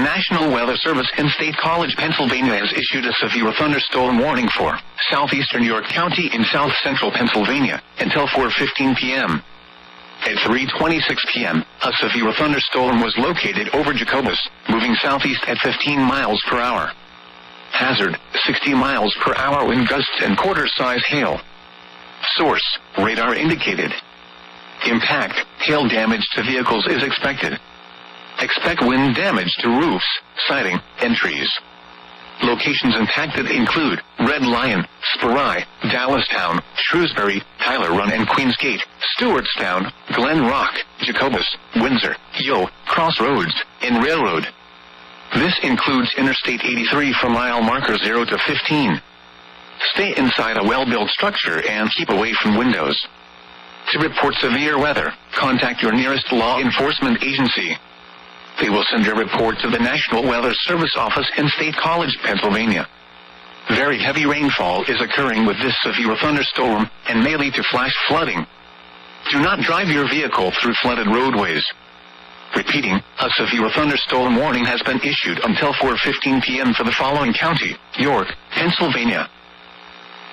National Weather Service in State College, Pennsylvania has issued a severe thunderstorm warning for southeastern York County in south-central Pennsylvania until 4:15 p.m. At 3:26 p.m., a severe thunderstorm was located over Jacobus, moving southeast at 15 miles per hour. Hazard, 60 miles per hour wind gusts and quarter-size hail. Source, radar indicated. Impact, hail damage to vehicles is expected. Expect wind damage to roofs, siding, and trees. Locations impacted include Red Lion, Spry, Dallastown, Shrewsbury, Tyler Run and Queensgate, Stewartstown, Glen Rock, Jacobus, Windsor, Yo, Crossroads, and Railroad. This includes Interstate 83 from mile marker 0 to 15. Stay inside a well-built structure and keep away from windows. To report severe weather, contact your nearest law enforcement agency. They will send your report to the National Weather Service office in State College, Pennsylvania. Very heavy rainfall is occurring with this severe thunderstorm and may lead to flash flooding. Do not drive your vehicle through flooded roadways. Repeating, a severe thunderstorm warning has been issued until 4:15 p.m. for the following county: York, Pennsylvania,